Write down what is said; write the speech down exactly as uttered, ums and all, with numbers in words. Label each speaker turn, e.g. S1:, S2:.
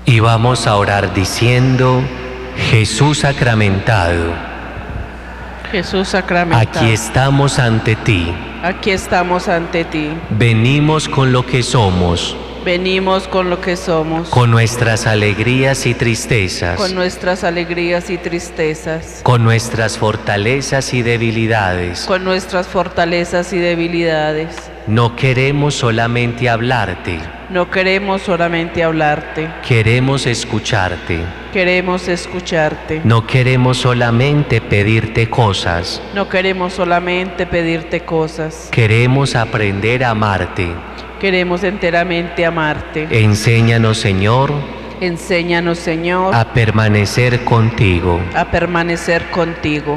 S1: Y vamos a orar diciendo: Jesús sacramentado,
S2: Jesús sacramentado,
S1: aquí estamos ante ti.
S2: aquí estamos ante ti.
S1: Venimos con lo que somos,
S2: Venimos con lo que somos,
S1: con nuestras alegrías y tristezas,
S2: con nuestras alegrías y tristezas,
S1: con nuestras fortalezas y debilidades.
S2: con nuestras fortalezas y debilidades.
S1: No queremos solamente hablarte,
S2: No queremos solamente hablarte,
S1: queremos escucharte.
S2: queremos escucharte.
S1: No queremos solamente pedirte cosas,
S2: No queremos solamente pedirte cosas,
S1: queremos aprender a amarte.
S2: queremos enteramente amarte.
S1: Enséñanos, Señor,
S2: Enséñanos, Señor,
S1: a permanecer contigo.
S2: a permanecer contigo.